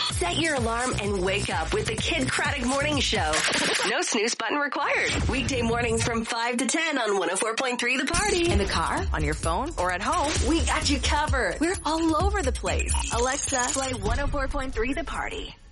Set your alarm and wake up with the Kid Craddock Morning Show. No snooze button required. Weekday mornings from 5 to 10 on 104.3 The Party. In the car, on your phone, or at home, we got you covered. We're all over the place. Alexa, play 104.3 The Party.